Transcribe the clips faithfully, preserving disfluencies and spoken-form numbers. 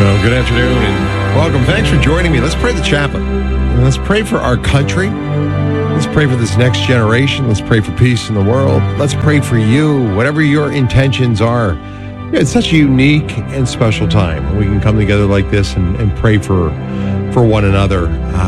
Well, good afternoon and welcome. Thanks for joining me. Let's pray the chaplain. And let's pray for our country. Let's pray for this next generation. Let's pray for peace in the world. Let's pray for you, whatever your intentions are. Yeah, it's such a unique and special time. We can come together like this and, and pray for for one another.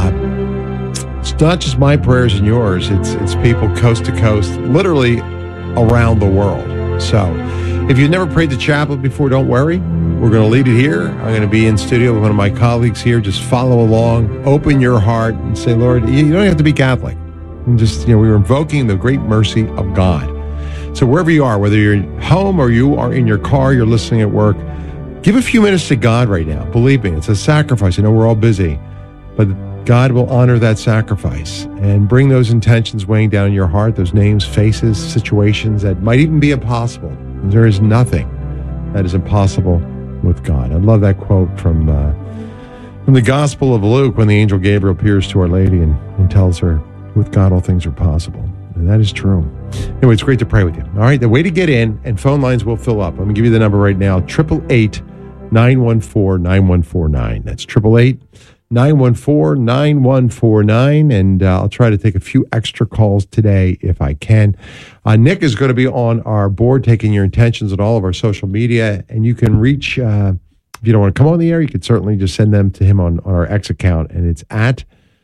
Uh, it's not just my prayers and yours. It's it's people coast to coast, literally around the world. So if you've never prayed the chaplet before, don't worry. We're going to lead it here. I'm going to be in studio with one of my colleagues here. Just follow along, open your heart, and say, Lord, you don't have to be Catholic. And just, you know, we were invoking the great mercy of God. So wherever you are, whether you're at home or you are in your car, you're listening at work, give a few minutes to God right now. Believe me, it's a sacrifice. I know we're all busy, but God will honor that sacrifice and bring those intentions weighing down in your heart, those names, faces, situations that might even be impossible. There is nothing that is impossible with God. I love that quote from uh, from the Gospel of Luke when the angel Gabriel appears to Our Lady and, and tells her, with God all things are possible. And that is true. Anyway, it's great to pray with you. All right, the way to get in, and phone lines will fill up. I'm going to give you the number right now, eight eight eight, nine one four, nine one four nine. That's eight eight eight, nine one four, nine one four nine. And uh, I'll try to take a few extra calls today if I can. Uh, Nick is going to be on our board taking your intentions on all of our social media. And you can reach, uh, if you don't want to come on the air, you could certainly just send them to him on, on our X account. And it's at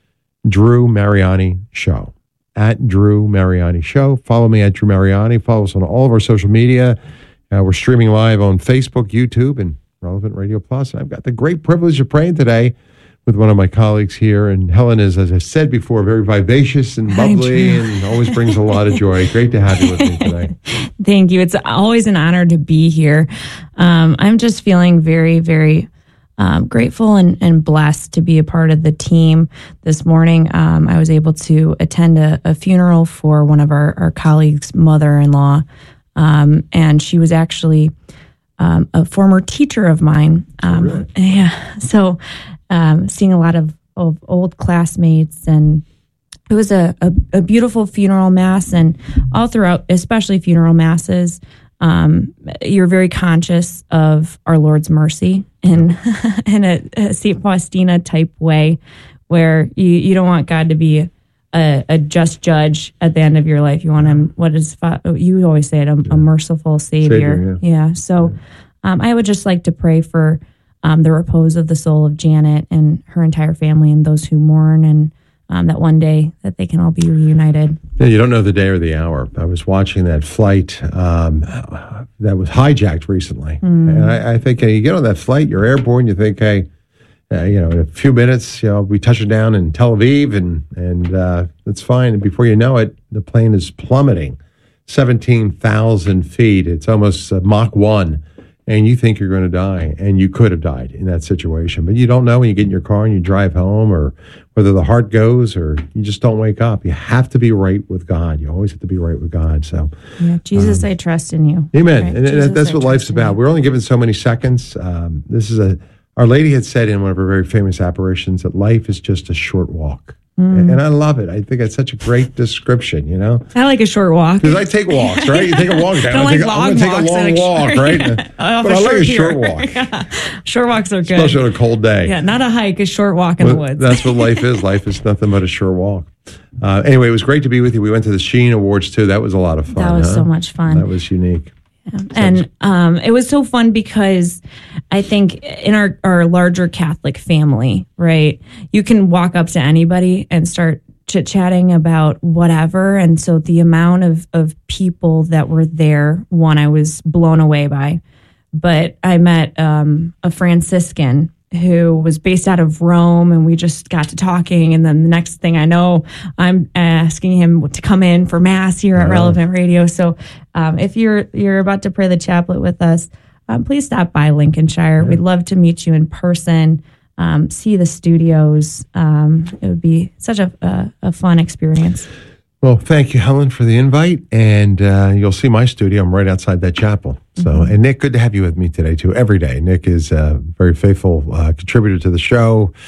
Drew Mariani Show. At Drew Mariani Show. Follow me at Drew Mariani. Follow us on all of our social media. Uh, we're streaming live on Facebook, YouTube, and Relevant Radio Plus. I've got the great privilege of praying today with one of my colleagues here. And Helen is, as I said before, very vivacious and bubbly and always brings a lot of joy. Great to have you with me today. Thank you. It's always an honor to be here. Um, I'm just feeling very, very um, grateful and, and blessed to be a part of the team this morning. Um, I was able to attend a, a funeral for one of our, our colleagues' mother-in-law, um, and she was actually um, a former teacher of mine. Um, oh, really? Yeah. So Um, seeing a lot of, of old classmates, and it was a, a, a beautiful funeral mass. And all throughout, especially funeral masses, um, you're very conscious of our Lord's mercy in in a, a Saint Faustina type way, where you, you don't want God to be a, a just judge at the end of your life. You want him, what is, you always say it, a, a merciful Savior. Savior yeah. yeah. So um, I would just like to pray for Um, the repose of the soul of Janet and her entire family and those who mourn, and um, that one day that they can all be reunited. Yeah, you don't know the day or the hour. I was watching that flight um, that was hijacked recently. Mm. And I, I think uh, you get on that flight, you're airborne, you think, hey, uh, you know, in a few minutes, you know, we touch it down in Tel Aviv and, and uh, it's fine. And before you know it, the plane is plummeting seventeen thousand feet. It's almost uh, Mach one. And you think you're going to die, and you could have died in that situation. But you don't know when you get in your car and you drive home, or whether the heart goes, or you just don't wake up. You have to be right with God. You always have to be right with God. So, yeah, Jesus, um, I trust in you. Amen. Right? And Jesus, that's I what life's about. You. We're only given so many seconds. Um, this is a, Our Lady had said in one of her very famous apparitions that life is just a short walk. Mm. And I love it. I think it's such a great description, you know? I like a short walk. Because I take walks, right? You take a walk down. I like take, I'm going to take a long walk, short, right? Yeah. But I like a short walk. Yeah. Short walks are good. Especially on a cold day. Yeah, not a hike, a short walk in well, the woods. That's what life is. Life is nothing but a short walk. Uh, anyway, it was great to be with you. We went to the Sheen Awards, too. That was a lot of fun. That was huh? so much fun. That was unique. Yeah. And um, it was so fun because I think in our, our larger Catholic family, right, you can walk up to anybody and start chit-chatting about whatever. And so the amount of, of people that were there, one, I was blown away by. But I met um, a Franciscan who was based out of Rome, and we just got to talking. And then the next thing I know, I'm asking him to come in for Mass here at oh. Relevant Radio. So um, if you're you're about to pray the chaplet with us, um, please stop by Lincolnshire. Yeah. We'd love to meet you in person, um, see the studios. Um, it would be such a, a, a fun experience. Well, thank you, Helen, for the invite. And uh, you'll see my studio. I'm right outside that chapel. So, mm-hmm. And Nick, good to have you with me today, too, every day. Nick is a very faithful uh, contributor to the show,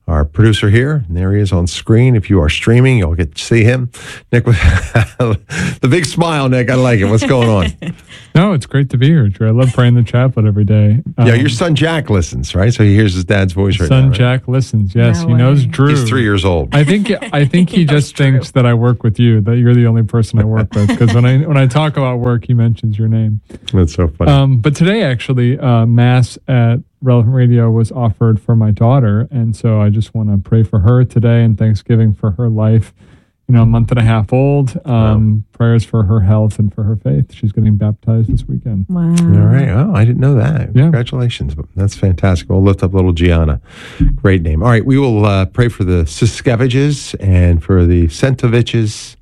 our producer here. And there he is on screen. If you are streaming, you'll get to see him. Nick, the big smile, Nick. I like it. What's going on? No, it's great to be here, Drew. I love praying the chaplet every day. Um, yeah, your son Jack listens, right? So he hears his dad's voice right son now. Right? Jack listens. Yes, No he way. knows Drew. He's three years old. I think I think he just thinks that I work with you, that you're the only person I work with. Because when I when I talk about work, he mentions your name. That's so funny. Um, but today, actually, uh, Mass at Relevant Radio was offered for my daughter, and so I just want to pray for her today and Thanksgiving for her life. You know, a month and a half old. Um, wow. Prayers for her health and for her faith. She's getting baptized this weekend. Wow. All right. Oh, I didn't know that. Yeah. Congratulations. That's fantastic. We'll lift up little Gianna. Great name. All right. We will uh, pray for the Siskeviches and for the Sentoviches.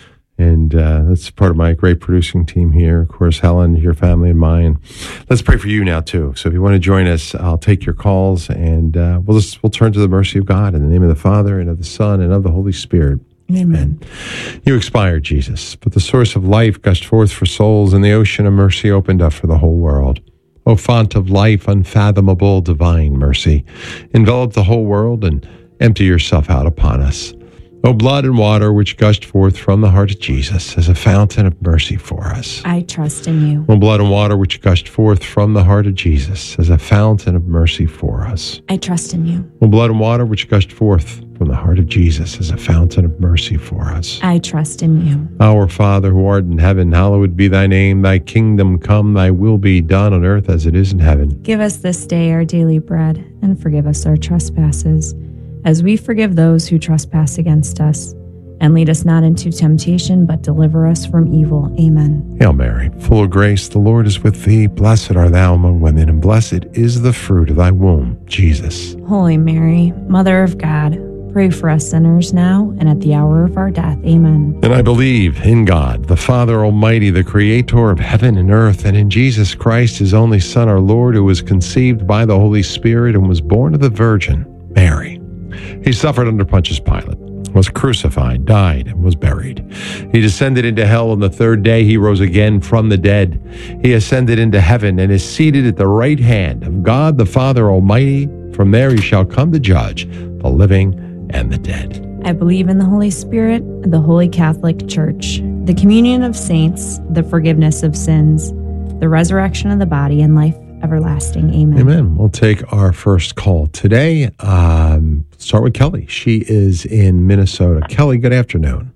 And uh, that's part of my great producing team here. Of course, Helen, your family, and mine. Let's pray for you now, too. So if you want to join us, I'll take your calls, and uh, we'll just we'll turn to the mercy of God in the name of the Father, and of the Son, and of the Holy Spirit. Amen. You expired, Jesus, but the source of life gushed forth for souls, and the ocean of mercy opened up for the whole world. O font of life, unfathomable, divine mercy, envelop the whole world and empty yourself out upon us. O blood and water which gushed forth from the heart of Jesus as a fountain of mercy for us. I trust in you. O blood and water which gushed forth from the heart of Jesus as a fountain of mercy for us. I trust in you. O blood and water which gushed forth from the heart of Jesus as a fountain of mercy for us. I trust in you. Our Father who art in heaven, hallowed be thy name. Thy kingdom come, thy will be done on earth as it is in heaven. Give us this day our daily bread, and forgive us our trespasses, as we forgive those who trespass against us. And lead us not into temptation, but deliver us from evil. Amen. Hail Mary, full of grace, the Lord is with thee. Blessed art thou among women, and blessed is the fruit of thy womb, Jesus. Holy Mary, Mother of God, pray for us sinners now and at the hour of our death. Amen. And I believe in God, the Father Almighty, the Creator of heaven and earth, and in Jesus Christ, his only Son, our Lord, who was conceived by the Holy Spirit and was born of the Virgin Mary. He suffered under Pontius Pilate, was crucified, died, and was buried. He descended into hell on the third day. He rose again from the dead. He ascended into heaven and is seated at the right hand of God the Father Almighty. From there he shall come to judge the living and the dead. I believe in the Holy Spirit, the Holy Catholic Church, the communion of saints, the forgiveness of sins, the resurrection of the body, and life everlasting. Amen. Amen. We'll take our first call today. Um, start with Kelly. She is in Minnesota. Kelly, good afternoon.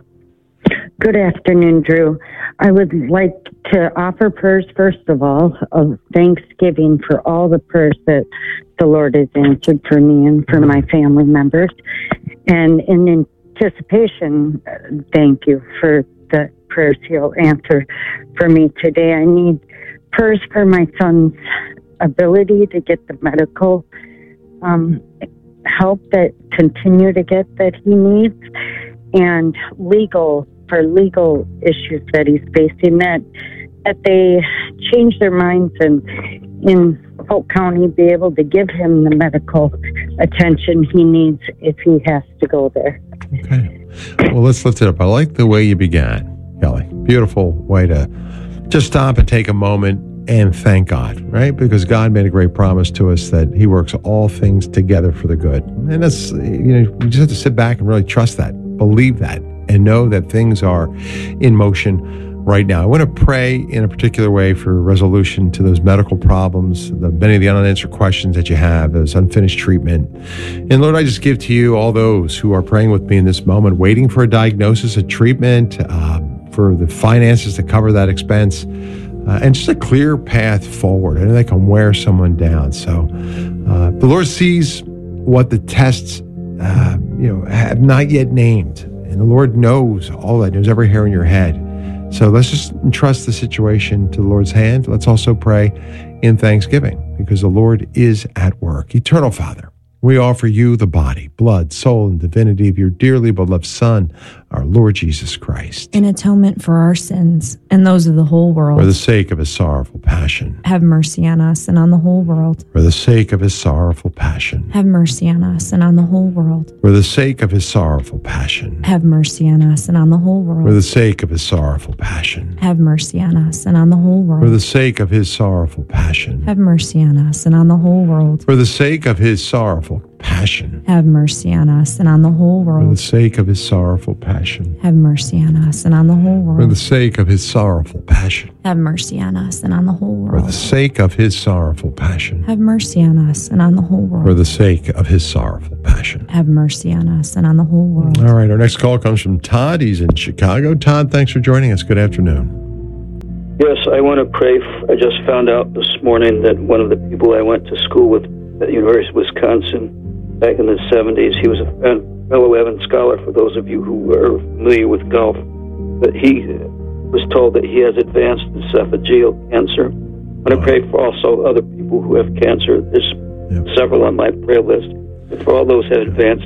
Good afternoon, Drew. I would like to offer prayers, first of all, of thanksgiving for all the prayers that the Lord has answered for me and for my family members. And in anticipation, thank you for the prayers he'll answer for me today. I need prayers for my son's ability to get the medical um, help that continue to get that he needs, and legal for legal issues that he's facing, that that they change their minds and in Polk County be able to give him the medical attention he needs if he has to go there. Okay. Well, let's lift it up. I like the way you began, Kelly. Beautiful way to just stop and take a moment and thank God, right? Because God made a great promise to us that he works all things together for the good. And that's, you know, you just have to sit back and really trust that, believe that, and know that things are in motion right now. I want to pray in a particular way for resolution to those medical problems, the many of the unanswered questions that you have, those unfinished treatment. And Lord, I just give to you all those who are praying with me in this moment, waiting for a diagnosis, a treatment, um, for the finances to cover that expense, uh, and just a clear path forward. I know they can wear someone down. So uh, the Lord sees what the tests uh, you know, have not yet named. And the Lord knows all that, knows every hair in your head. So let's just entrust the situation to the Lord's hand. Let's also pray in thanksgiving, because the Lord is at work. Eternal Father, we offer you the body, blood, soul, and divinity of your dearly beloved Son, our Lord Jesus Christ. In atonement for our sins and those of the whole world. For the sake of his sorrowful passion. Have mercy on us and on the whole world. For the sake of his sorrowful passion. Have mercy on us and on the whole world. For the sake of his sorrowful passion. Have mercy on us and on the whole world. For the sake of his sorrowful passion. Have mercy on us and on the whole world. For the sake of his sorrowful passion. Have mercy on us and on the whole world. For the sake of his sorrowful sorrowful passion. Have mercy on us and on the whole For the world. sake of his sorrowful passion. Have mercy on us and on the whole For the world. sake of his sorrowful passion. Have mercy on us and on the whole For the world. sake of his sorrowful passion. Have mercy on us and on the whole For world. the sake of his sorrowful passion. Have mercy on us and on the whole world. All right, our next call comes from Todd. He's in Chicago. Todd, thanks for joining us. Good afternoon. Yes, I want to pray. f- I just found out this morning that one of the people I went to school with at the University of Wisconsin back in the seventies, he was a fe- fellow Evans Scholar, for those of you who are familiar with golf, but he uh, was told that he has advanced esophageal cancer. I want to pray for also other people who have cancer. There's Yep. several on my prayer list. And for all those who have advanced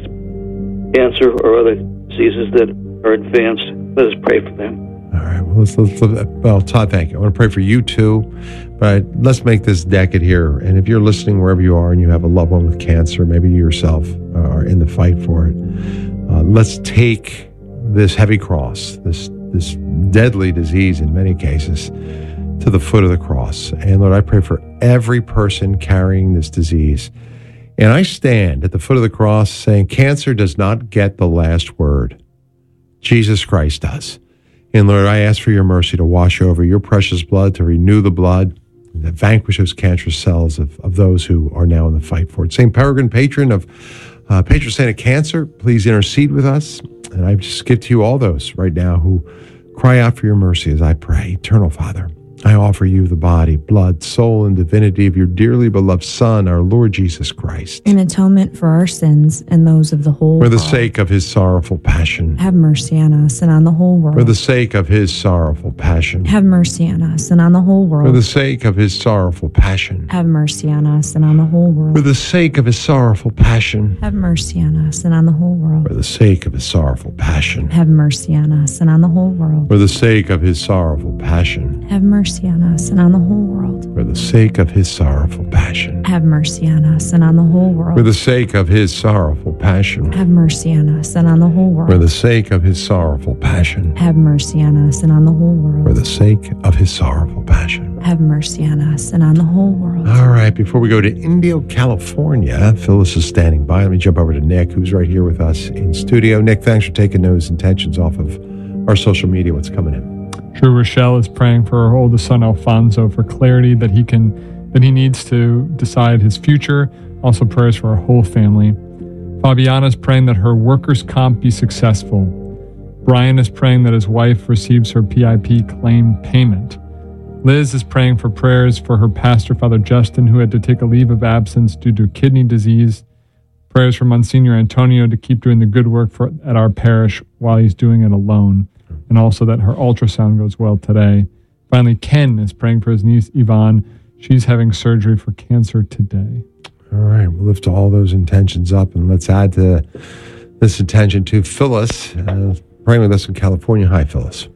cancer or other diseases that are advanced, let us pray for them. All right. Well, let's, let's, well, Todd, thank you. I want to pray for you too, but let's make this decade here. And if you're listening wherever you are and you have a loved one with cancer, maybe you yourself are in the fight for it, uh, let's take this heavy cross, this this deadly disease in many cases, to the foot of the cross. And Lord, I pray for every person carrying this disease. And I stand at the foot of the cross saying, cancer does not get the last word. Jesus Christ does. And Lord, I ask for your mercy to wash over your precious blood, to renew the blood, that vanquish those cancerous cells of, of those who are now in the fight for it. Saint Peregrine, patron of uh, patron saint of cancer, please intercede with us. And I just give to you all those right now who cry out for your mercy as I pray. Eternal Father, I offer you the body, blood, soul, and divinity of your dearly beloved Son, our Lord Jesus Christ, In atonement for our sins and those of the whole for the world. sake of his sorrowful passion. Have mercy on us and on the whole world. For the sake of his sorrowful passion. Have mercy on us and on the whole For world. the sake of his sorrowful passion. Have mercy on us and on the whole For world. the sake of his sorrowful passion. Have mercy on us and on the whole world. For the sake of his sorrowful passion. Have mercy on us and on the whole world. For the sake of his sorrowful passion. Have mercy on us and on the whole world. For the sake of his sorrowful passion. Have mercy on us and on the whole For world. the sake of his sorrowful passion. Have mercy on us and on the whole For world. the sake of his sorrowful passion. Have mercy on us and on the whole For world. the sake of his sorrowful passion. Have mercy on us and on the whole world. All right, before we go to Indio, California, Phyllis is standing by. Let me jump over to Nick, who's right here with us in studio. Nick, thanks for taking those intentions off of our social media. What's coming in? Sure, Rochelle is praying for her oldest son Alfonso for clarity that he can that he needs to decide his future. Also prayers for our whole family. Fabiana is praying that her workers' comp be successful. Brian is praying that his wife receives her P I P claim payment. Liz is praying for prayers for her pastor, Father Justin, who had to take a leave of absence due to kidney disease. Prayers for Monsignor Antonio to keep doing the good work for, at our parish while he's doing it alone. And also that her ultrasound goes well today. Finally, Ken is praying for his niece, Yvonne. She's having surgery for cancer today. All right, we'll lift all those intentions up, and let's add to this intention to Phyllis, uh, praying with us in California. Hi, Phyllis.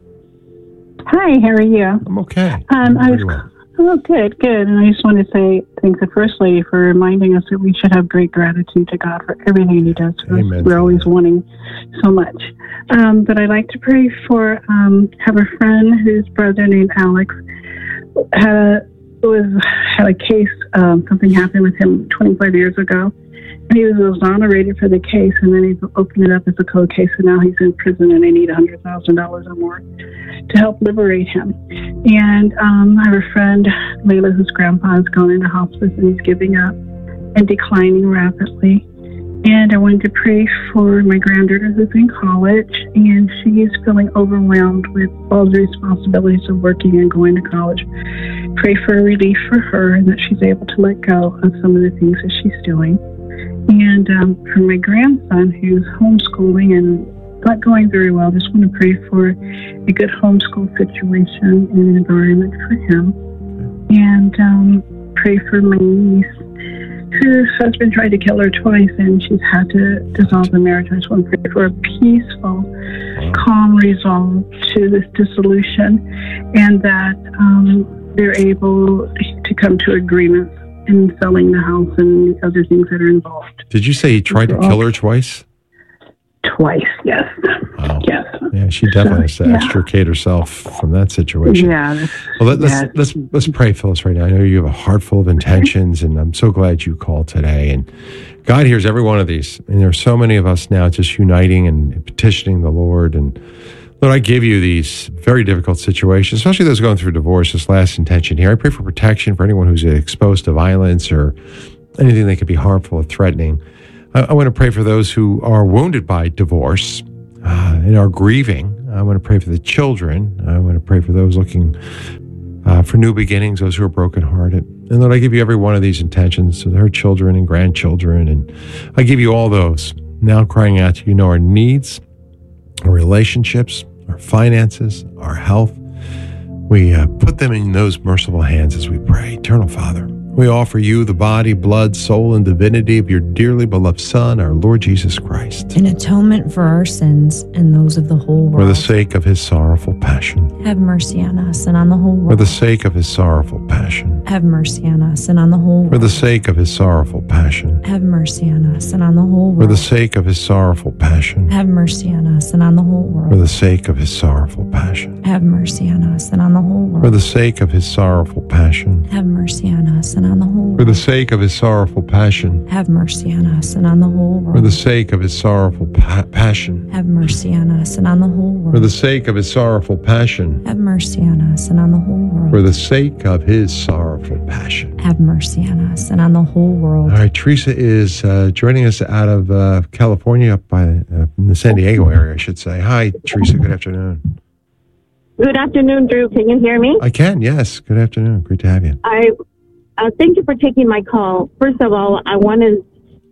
Hi, how are you? I'm okay. Um, I'm I very was, well. oh, good, good. And I just want to say thanks to First Lady for reminding us that we should have great gratitude to God for everything He does for us. Amen We're to always that. wanting so much. Um, but I'd like to pray for, um, have a friend whose brother named Alex had a, was, had a case, um, something happened with him twenty-five years ago. And he was exonerated for the case, and then he opened it up as a cold case, and now he's in prison, and they need one hundred thousand dollars or more to help liberate him. And um, I have a friend, Layla, whose grandpa has gone into hospice, and he's giving up and declining rapidly. And I wanted to pray for my granddaughter who's in college, and she is feeling overwhelmed with all the responsibilities of working and going to college. Pray for a relief for her, and that she's able to let go of some of the things that she's doing. And um, for my grandson, who's homeschooling and not going very well, just want to pray for a good homeschool situation and environment for him. And um, pray for my niece, whose husband tried to kill her twice, and she's had to dissolve the marriage. I just want to pray for a peaceful, calm resolve to this dissolution, and that um, they're able to come to agreements in selling the house and the other things that are involved. Did you say he tried to kill her twice? Twice, yes. Wow. Yes. Yeah, she definitely has to Yeah. extricate herself from that situation. Yeah. that's- Well, let, let's yeah. let's let's pray, Phyllis, right now. I know you have a heart full of intentions, and I'm so glad you called today. And God hears every one of these. And there are so many of us now just uniting and petitioning the Lord. And Lord, I give you these very difficult situations, especially those going through divorce. This last intention here, I pray for protection for anyone who's exposed to violence or anything that could be harmful or threatening. I, I want to pray for those who are wounded by divorce uh, and are grieving. I want to pray for the children. I want to pray for those looking uh, for new beginnings, those who are brokenhearted. And Lord, I give you every one of these intentions, so her children and grandchildren, and I give you all those. Now crying out to you, know our needs, our relationships, our finances, our health. We uh, put them in those merciful hands as we pray. Eternal Father, we offer you the body, blood, soul, and divinity of your dearly beloved Son, our Lord Jesus Christ, in atonement for our sins and those of the whole world. for the sake of his sorrowful passion. Have mercy on us and on the whole For world. the sake of his sorrowful passion. Have mercy on us and on the whole For world. the sake of his sorrowful passion. Have mercy on us and on the whole For world. the sake of his sorrowful passion. Have mercy on us and on the whole For world. the sake of his sorrowful passion. Have mercy on us and on the whole For world. the sake of his sorrowful passion. Have mercy on us and on the whole For the world. sake of his sorrowful passion. Have mercy on us and on the whole For the world. sake of his sorrowful pa- passion. Have mercy on us and on the whole For the world. sake of his sorrowful passion. Have mercy on us and on the whole For world. the sake of his sorrowful passion. Have mercy on us and on the whole world. All right, Teresa is uh, joining us out of uh, California, up by uh, in the San Diego area, I should say. Hi, Teresa. Good afternoon. Good afternoon, Drew. Can you hear me? I can, yes. Good afternoon. Great to have you. I uh, thank you for taking my call. First of all, I wanted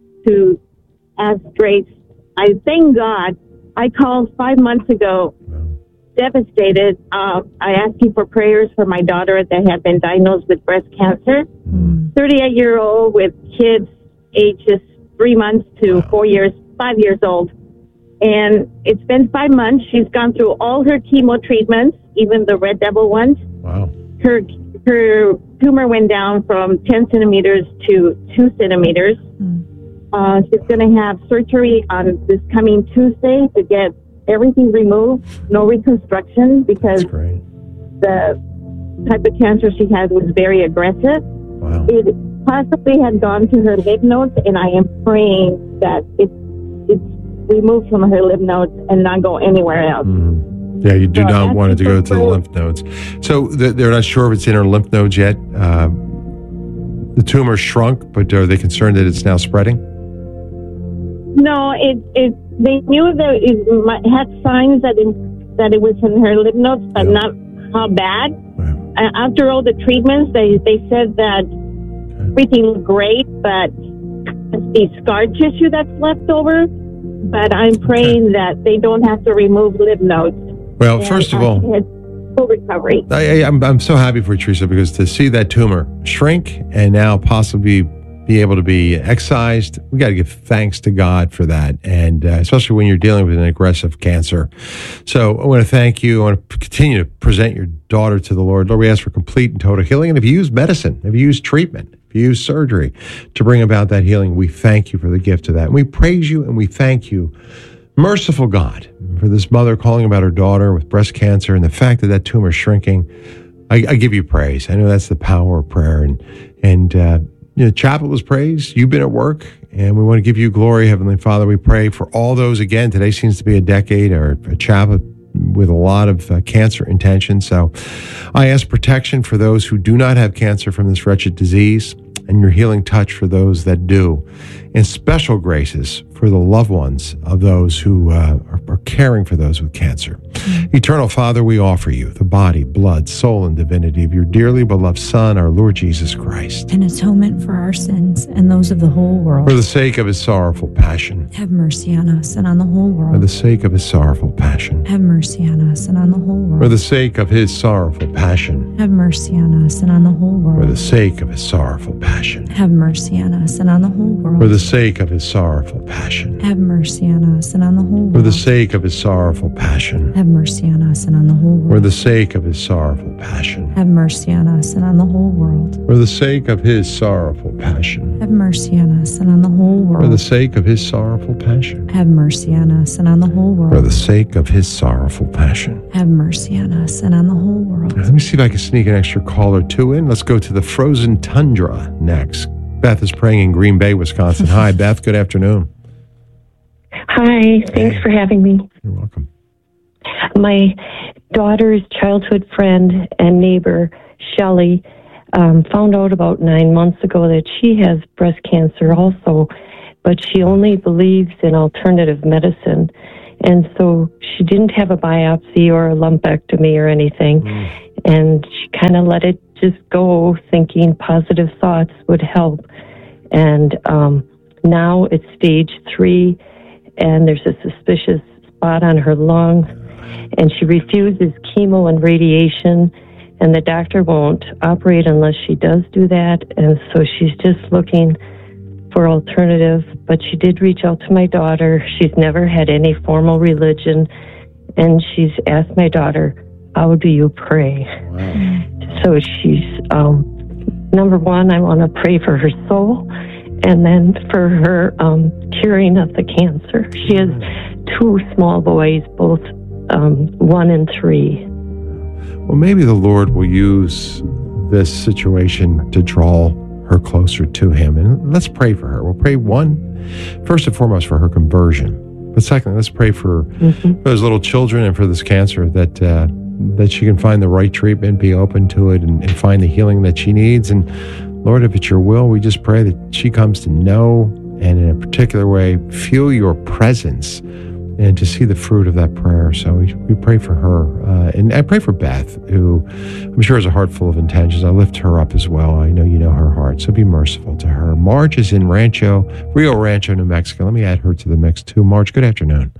to ask Grace. I thank God. I called five months ago, devastated. Uh, I asked you for prayers for my daughter that had been diagnosed with breast cancer. Mm. thirty-eight-year-old with kids ages three months to four years, five years old. And it's been five months. She's gone through all her chemo treatments, even the Red Devil ones. Wow. Her her tumor went down from ten centimeters to two centimeters. Mm. Uh, she's going to have surgery on this coming Tuesday to get everything removed, no reconstruction, because That's great. the type of cancer she had was very aggressive. Wow. It possibly had gone to her lymph nodes, and I am praying that it, it's removed from her lymph nodes and not go anywhere else. Mhm. Yeah, you do So not that's want it to go to the super- lymph nodes. So th- they're not sure if it's in her lymph nodes yet. Uh, the tumor shrunk, but are they concerned that it's now spreading? No, it it they knew that it might, had signs that it, that it was in her lymph nodes, but Yeah. not how bad. Wow. Uh, after all the treatments, they they said that everything looked great, but it's the scar tissue that's left over. But I'm praying that they don't have to remove lymph nodes. Well, and, first of uh, all, it's full recovery. I, I, I'm, I'm so happy for you, Teresa, because to see that tumor shrink and now possibly be able to be excised, we got to give thanks to God for that, and uh, especially when you're dealing with an aggressive cancer. So I want to thank you. I want to continue to present your daughter to the Lord. Lord, we ask for complete and total healing. And if you use medicine, if you use treatment, if you use surgery to bring about that healing, we thank you for the gift of that. And we praise you and we thank you, merciful God, for this mother calling about her daughter with breast cancer and the fact that that tumor is shrinking. I, I give you praise. I know that's the power of prayer. And, and uh, you know, Chapel was praised. You've been at work, and we want to give you glory, Heavenly Father. We pray for all those. Again, today seems to be a decade or a chapel with a lot of uh, cancer intention. So I ask protection for those who do not have cancer from this wretched disease, and your healing touch for those that do, and special graces for the loved ones of those who uh, are, are caring for those with cancer. Mm-hmm. Eternal Father, we offer you the body, blood, soul, and divinity of your dearly beloved Son, our Lord Jesus Christ, An atonement for our sins and those of the whole world. for the sake of his sorrowful passion. Have mercy on us and on the whole For world. the sake of his sorrowful passion. Have mercy on us and on the whole For world. the sake of his sorrowful passion. Have mercy on us and on the whole For the world. sake of his sorrowful passion. Have mercy on us and on the whole For world. the sake of his sorrowful passion. passion. Have mercy on us and on the whole world. For the sake of his sorrowful passion. Have mercy on us and on the whole world. For the sake of his sorrowful passion. Have mercy on us and on the whole world. For the sake of his sorrowful passion. Have mercy on us and on the whole world. For the sake of his sorrowful passion. Have mercy on us and on the whole world. For the sake of his sorrowful passion. Have mercy on us and on the whole world. Let me see if I can sneak an extra call or two in. Let's go to the frozen tundra next. Beth is praying in Green Bay, Wisconsin. Hi, Beth. Good afternoon. Hi. Thanks Hey. for having me. You're welcome. My daughter's childhood friend and neighbor, Shelley, um, found out about nine months ago that she has breast cancer also, but she only believes in alternative medicine. And so she didn't have a biopsy or a lumpectomy or anything. Mm. And she kind of let it just go, thinking positive thoughts would help. And um, now it's stage three, and there's a suspicious spot on her lung, and she refuses chemo and radiation, and the doctor won't operate unless she does do that. And so she's just looking for alternative, but she did reach out to my daughter. She's never had any formal religion, and she's asked my daughter, how do you pray? Wow. So she's, um, number one, I want to pray for her soul, and then for her um, curing of the cancer. She has two small boys, both um, one and three. Well, maybe the Lord will use this situation to draw her closer to him. And let's pray for her. We'll pray, one, first and foremost, for her conversion. But second, let's pray for mm-hmm. those little children and for this cancer, that uh, that she can find the right treatment, be open to it, and, and find the healing that she needs. And Lord, if it's your will, we just pray that she comes to know and in a particular way feel your presence and to see the fruit of that prayer. So we, we pray for her. Uh, and I pray for Beth, who I'm sure has a heart full of intentions. I lift her up as well. I know you know her heart, so be merciful to her. Marge is in Rancho, Rio Rancho, New Mexico. Let me add her to the mix too. Marge, good afternoon.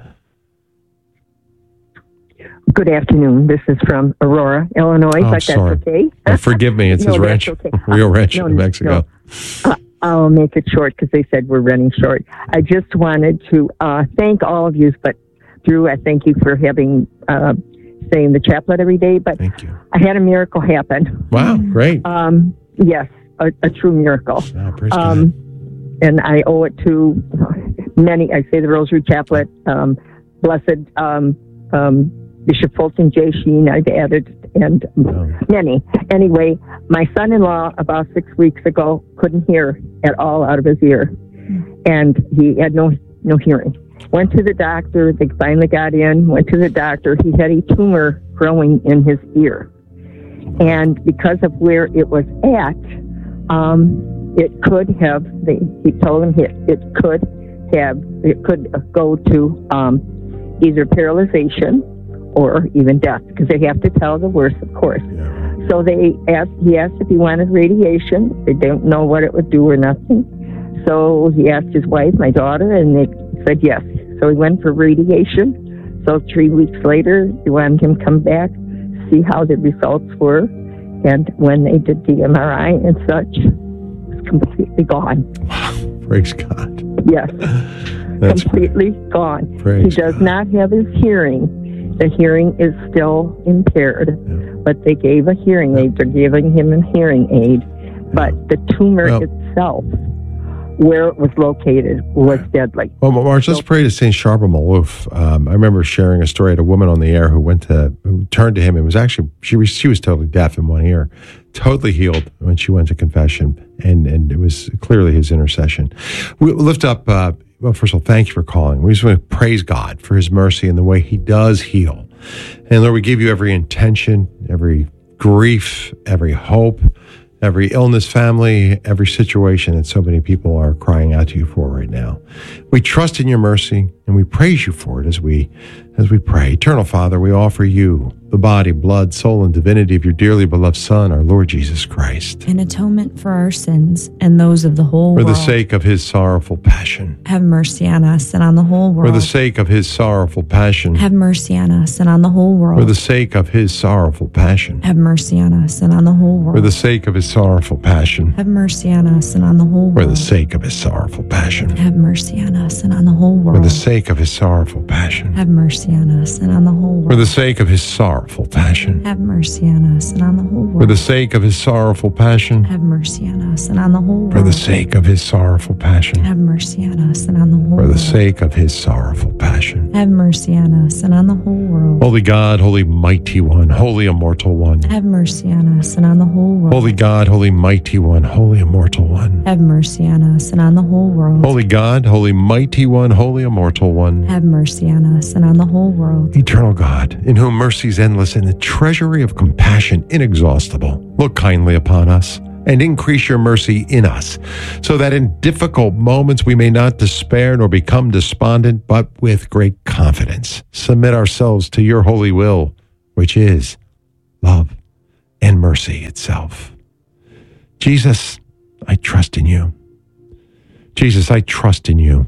Good afternoon. This is from Aurora, Illinois, oh, but sorry. that's okay. Oh, forgive me. It says no, Rancho, okay. Rio Rancho, no, New Mexico. No. Uh, I'll make it short because they said we're running short. I just wanted to uh, thank all of you, but Drew, I thank you for having uh, saying the chaplet every day. But thank you. I had a miracle happen. Wow, great. Um, yes, a, a true miracle. Oh, praise um, God. And I owe it to many. I say the Rosary Chaplet, um, Blessed um, um, Bishop Fulton J. Sheen, I've added, and oh. many. Anyway, my son-in-law about six weeks ago couldn't hear at all out of his ear, and he had no no hearing. Went to the doctor. They finally got in. Went to the doctor. He had a tumor growing in his ear, and because of where it was at, um, it could have. They, he told him it, it could have. It could go to um, either paralyzation or even death, because they have to tell the worst, of course. Yeah. So they asked. He asked if he wanted radiation. They don't know what it would do or nothing. So he asked his wife, my daughter, and they said yes. So he went for radiation. So three weeks later, they wanted him to come back, see how the results were. And when they did the M R I and such, it was completely gone. Wow. Praise God. Yes. That's completely great. Gone. Praise he does God. not have his hearing. The hearing is still impaired, yeah. but they gave a hearing aid. They're giving him a hearing aid. Yeah. But the tumor well, itself, where it was located, was deadly. Well, Marge, let's so, pray to Saint Charbel Malouf. Um, I remember sharing a story. I had a woman on the air who went to, who turned to him. It was actually, she was, she was totally deaf in one ear, totally healed when she went to confession. And, and it was clearly his intercession. We lift up, uh, well, first of all, thank you for calling. We just want to praise God for his mercy and the way he does heal. And Lord, we give you every intention, every grief, every hope, every illness family, every situation that so many people are crying out to you for right now. We trust in your mercy and we praise you for it as we as we pray. Eternal Father, we offer you the body, blood, soul, and divinity of your dearly beloved Son, our Lord Jesus Christ. In atonement for our sins and those of the whole For world. the sake of his sorrowful passion. Have mercy on us and on the whole world. For the sake of his sorrowful passion. Have mercy on us and on the whole world. For the sake of his sorrowful passion. Have mercy on us and on the whole world. For the sake of his sorrowful passion. Have mercy on us and on the whole world. For the sake of his sorrowful passion. Have mercy on us and on the whole world. For the sake of his sorrowful passion. Have mercy on us and on the whole world. For the sake of his sorrowful passion. Have mercy on us and on the whole world. For the sake of his sorrowful passion. Have mercy on us and on the whole world. For the sake of his sorrowful passion. Have mercy on us and on the whole For world. the sake of his sorrowful passion. Have mercy on us and on the whole world. Holy God, holy mighty one, holy immortal one. Have mercy on us and on the whole world. Holy God, holy mighty one, holy immortal one. Have mercy on us and on the whole world. Holy God, holy mighty one, holy immortal one. Have mercy on us and on the whole world. Eternal God, in whom mercy is endless and the treasury of compassion inexhaustible, look kindly upon us and increase your mercy in us, so that in difficult moments we may not despair nor become despondent, but with great confidence submit ourselves to your holy will, which is love and mercy itself. Jesus, I trust in you. Jesus, I trust in you.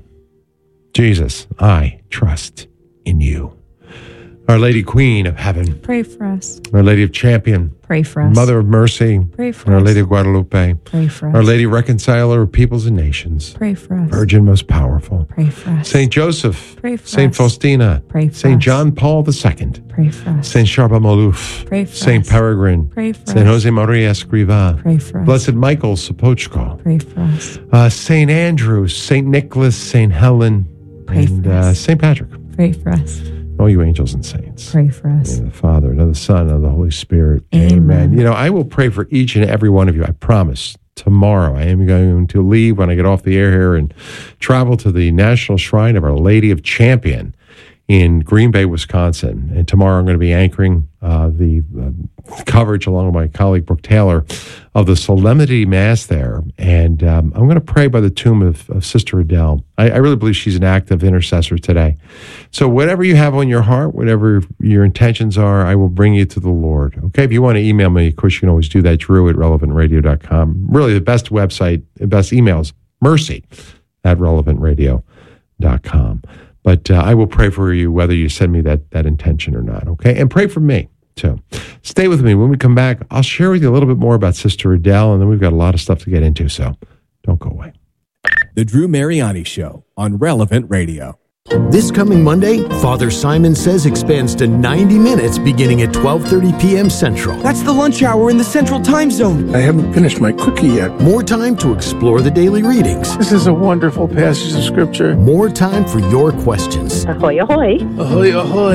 Jesus, I trust in you. Our Lady Queen of Heaven, Pray for us. Our Lady of Champion, Pray for us. Mother of Mercy, Pray for and Our us. Lady of Guadalupe, Pray for us. Our Lady Reconciler of Peoples and Nations, Pray for us. Virgin Most Powerful, Pray for us. Saint Joseph, Pray for Saint us. Faustina, Pray for Saint us. John Paul the Second, Pray for us. Saint Charbonneuf, Pray for Saint us. Peregrine, Pray for Saint us. Jose Maria Escriva, Pray for us. Blessed Michael Sopochko, Pray for us. uh, Saint Andrew, Saint Nicholas, Saint Helen, Pray and for uh, us. Saint Patrick. Pray for us. All you angels and saints. Pray for us. In the Father, and of the Son, and of the Holy Spirit. Amen. You know, I will pray for each and every one of you. I promise. Tomorrow, I am going to leave when I get off the air here and travel to the National Shrine of Our Lady of Champion in Green Bay, Wisconsin. And tomorrow, I'm going to be anchoring uh, the uh, coverage along with my colleague Brooke Taylor of the Solemnity Mass there. And um, I'm going to pray by the tomb of, of Sister Adele. I, I really believe she's an active intercessor today. So whatever you have on your heart, whatever your intentions are, I will bring you to the Lord. Okay, if you want to email me, of course, you can always do that, drew at relevant radio dot com. Really, the best website, the best emails, mercy at relevant radio dot com. But uh, I will pray for you whether you send me that, that intention or not, okay? And pray for me, too. Stay with me. When we come back, I'll share with you a little bit more about Sister Adele, and then we've got a lot of stuff to get into, so don't go away. The Drew Mariani Show on Relevant Radio. This coming Monday, Father Simon Says expands to ninety minutes beginning at twelve thirty p.m. Central. That's the lunch hour in the Central Time Zone. I haven't finished my cookie yet. More time to explore the daily readings. This is a wonderful passage of Scripture. More time for your questions. Ahoy, ahoy. Ahoy,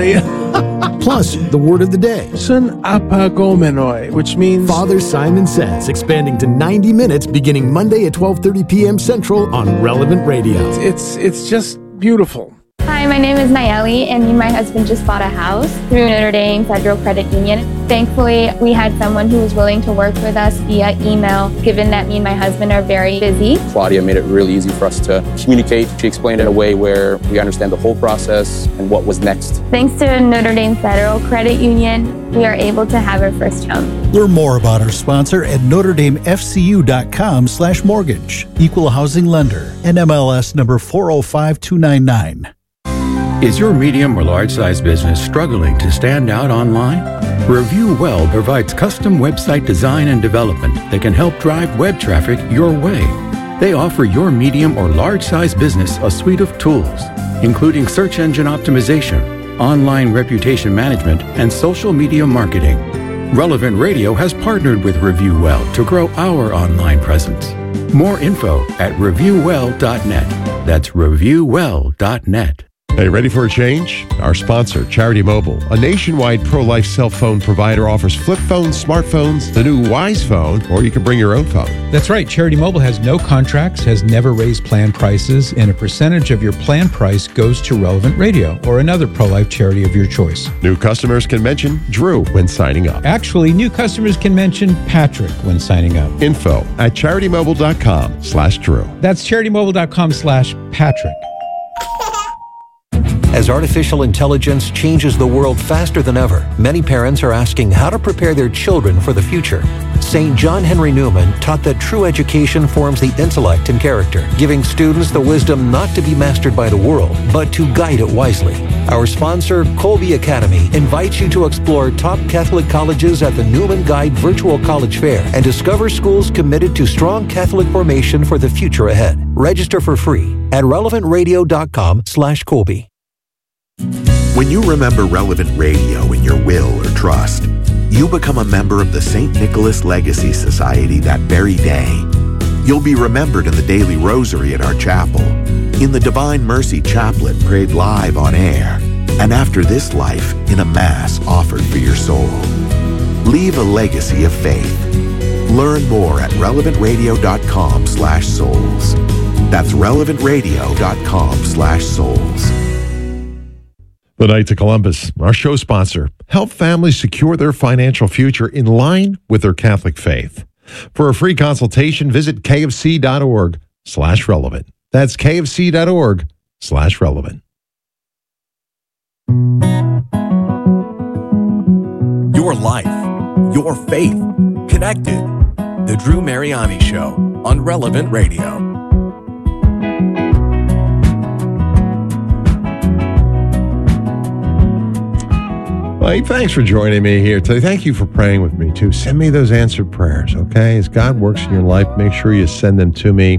ahoy. Plus, the word of the day. Sun apagomenoi, which means... Father Simon Says, expanding to ninety minutes beginning Monday at twelve thirty p.m. Central on Relevant Radio. It's, it's just beautiful. Hi, my name is Nayeli, and me and my husband just bought a house through Notre Dame Federal Credit Union. Thankfully, we had someone who was willing to work with us via email, given that me and my husband are very busy. Claudia made it really easy for us to communicate. She explained it in a way where we understand the whole process and what was next. Thanks to Notre Dame Federal Credit Union, we are able to have our first home. Learn more about our sponsor at notre dame f c u dot com slash mortgage. Equal housing lender. N M L S number four oh five two nine nine. Is your medium or large size business struggling to stand out online? Review Well provides custom website design and development that can help drive web traffic your way. They offer your medium or large size business a suite of tools, including search engine optimization, online reputation management, and social media marketing. Relevant Radio has partnered with Review Well to grow our online presence. More info at review well dot net. That's review well dot net. Hey, ready for a change? Our sponsor, Charity Mobile, a nationwide pro-life cell phone provider, offers flip phones, smartphones, the new Wise phone, or you can bring your own phone. That's right. Charity Mobile has no contracts, has never raised plan prices, and a percentage of your plan price goes to Relevant Radio or another pro-life charity of your choice. New customers can mention Drew when signing up. Actually, new customers can mention Patrick when signing up. Info at charitymobile.com slash Drew. That's charitymobile.com slash Patrick. As artificial intelligence changes the world faster than ever, many parents are asking how to prepare their children for the future. Saint John Henry Newman taught that true education forms the intellect and character, giving students the wisdom not to be mastered by the world, but to guide it wisely. Our sponsor, Colby Academy, invites you to explore top Catholic colleges at the Newman Guide Virtual College Fair and discover schools committed to strong Catholic formation for the future ahead. Register for free at relevant radio dot com slash Colby. When you remember Relevant Radio in your will or trust, you become a member of the Saint Nicholas Legacy Society that very day. You'll be remembered in the daily rosary at our chapel, in the Divine Mercy Chaplet prayed live on air, and after this life in a Mass offered for your soul. Leave a legacy of faith. Learn more at relevant radio dot com slash souls. That's relevant radio dot com slash souls. The Knights of Columbus, our show sponsor, help families secure their financial future in line with their Catholic faith. For a free consultation, visit kfc.org slash relevant. That's kfc.org slash relevant. Your life, your faith, connected. The Drew Mariani Show on Relevant Radio. Well, hey, thanks for joining me here today. Thank you for praying with me, too. Send me those answered prayers, okay? As God works in your life, make sure you send them to me.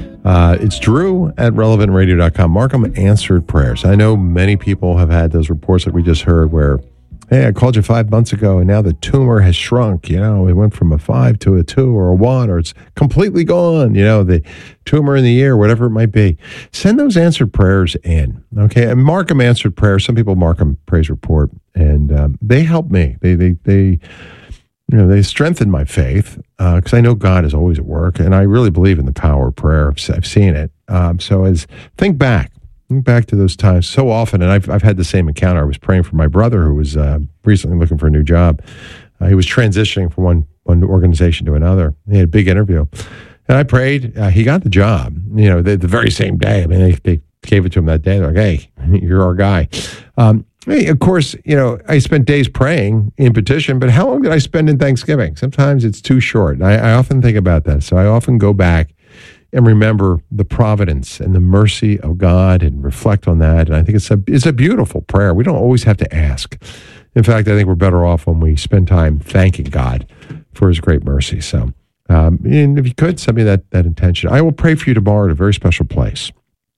Uh, it's Drew at relevant radio dot com. Mark them answered prayers. I know many people have had those reports that we just heard where, hey, I called you five months ago, and now the tumor has shrunk. You know, it went from a five to a two or a one, or it's completely gone. You know, the tumor in the ear, whatever it might be. Send those answered prayers in, okay? And mark them answered prayers. Some people mark them praise report, and um, they help me. They, they, they, you know, they strengthen my faith because uh, I know God is always at work, and I really believe in the power of prayer. I've, I've seen it. Um, so as think back. Back to those times so often, and I've I've had the same encounter. I was praying for my brother who was uh, recently looking for a new job. Uh, he was transitioning from one one organization to another. He had a big interview, and I prayed. Uh, he got the job. You know, the, the very same day. I mean, they, they gave it to him that day. They're like, "Hey, you're our guy." Um, hey, of course, you know, I spent days praying in petition, but how long did I spend in Thanksgiving? Sometimes it's too short. I, I often think about that, so I often go back and remember the providence and the mercy of God and reflect on that. And I think it's a it's a beautiful prayer. We don't always have to ask. In fact, I think we're better off when we spend time thanking God for his great mercy. So um, and if you could, send me that, that intention. I will pray for you tomorrow at a very special place.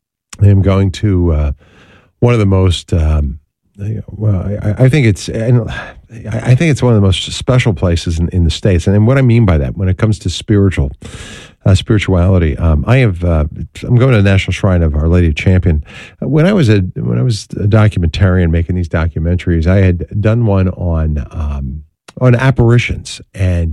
I am going to uh, one of the most, um, well, I, I think it's, and I think it's one of the most special places in, in the States. And what I mean by that, when it comes to spiritual, Uh, spirituality. Um, I have. Uh, I'm going to the National Shrine of Our Lady of Champion. When I was a when I was a documentarian making these documentaries, I had done one on um, on apparitions, and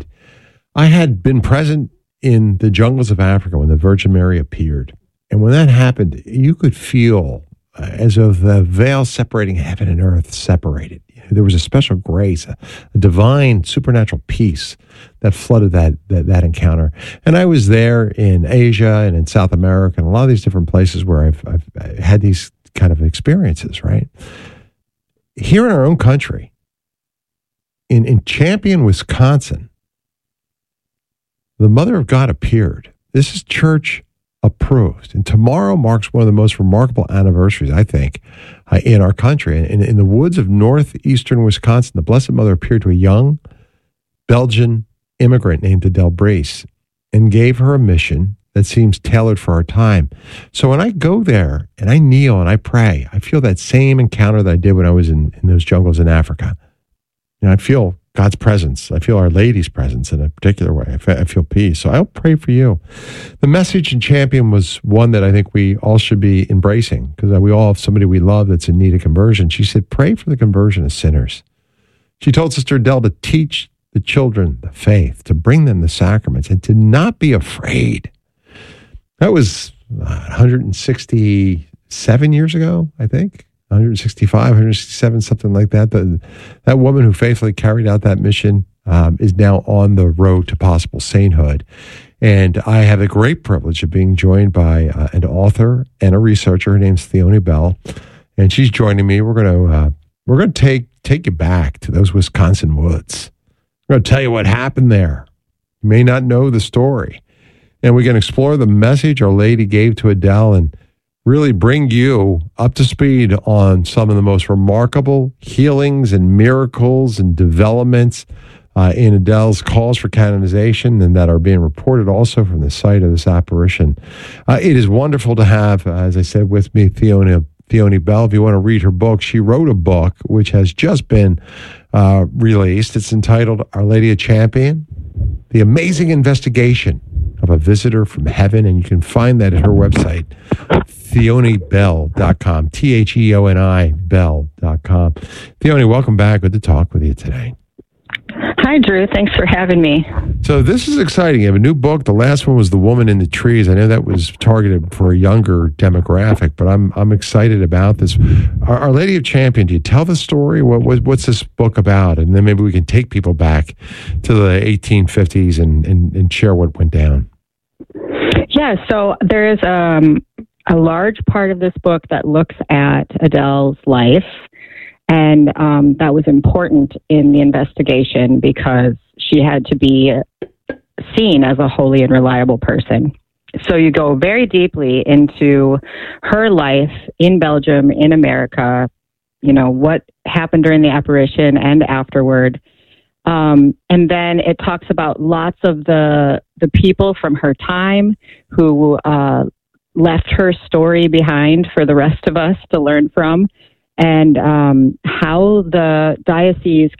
I had been present in the jungles of Africa when the Virgin Mary appeared. And when that happened, you could feel uh, as though the veil separating heaven and earth separated. There was a special grace, a, a divine supernatural peace that flooded that, that that encounter. And I was there in Asia and in South America and a lot of these different places where I've, I've had these kind of experiences, right? Here in our own country, in, in Champion, Wisconsin, the Mother of God appeared. This is church approved. And tomorrow marks one of the most remarkable anniversaries, I think, uh, in our country. In, in the woods of northeastern Wisconsin, the Blessed Mother appeared to a young Belgian immigrant named Adele Brees and gave her a mission that seems tailored for our time. So when I go there and I kneel and I pray, I feel that same encounter that I did when I was in, in those jungles in Africa. You know, I feel God's presence. I feel Our Lady's presence in a particular way. I, fe- I feel peace. So I'll pray for you. The message in Champion was one that I think we all should be embracing because we all have somebody we love that's in need of conversion. She said, pray for the conversion of sinners. She told Sister Adele to teach the children the faith, to bring them the sacraments, and to not be afraid. That was uh, one hundred sixty-seven years ago, I think. one hundred sixty-five, one hundred sixty-seven, something like that. The, that woman who faithfully carried out that mission um, is now on the road to possible sainthood. And I have the great privilege of being joined by uh, an author and a researcher. Her name's Theonie Bell. and she's joining me. We're going to uh, we're going to take take you back to those Wisconsin woods. We're going to tell you what happened there. You may not know the story, and we can explore the message Our Lady gave to Adele and really bring you up to speed on some of the most remarkable healings and miracles and developments uh, in Adele's calls for canonization, and that are being reported also from the site of this apparition. Uh, it is wonderful to have, uh, as I said, with me, Theonie, Theonie Bell. If you want to read her book, she wrote a book which has just been uh, released. It's entitled Our Lady of Champion, The Amazing Investigation of a Visitor from Heaven, and you can find that at her website, theonie bell dot com, T H E O N I Bell dot com. Theonie, welcome back. Good to talk with you today. Hi, Drew. Thanks for having me. So this is exciting. You have a new book. The last one was The Woman in the Trees. I know that was targeted for a younger demographic, but I'm I'm excited about this. Our, Our Lady of Champion, do you tell the story? What, what What's this book about? And then maybe we can take people back to the eighteen fifties and, and, and share what went down. Yeah, so there is um, a large part of this book that looks at Adele's life. And um, that was important in the investigation because she had to be seen as a holy and reliable person. So you go very deeply into her life in Belgium, in America, you know, what happened during the apparition and afterward. Um, and then it talks about lots of the the people from her time who uh, left her story behind for the rest of us to learn from. And um, how the diocese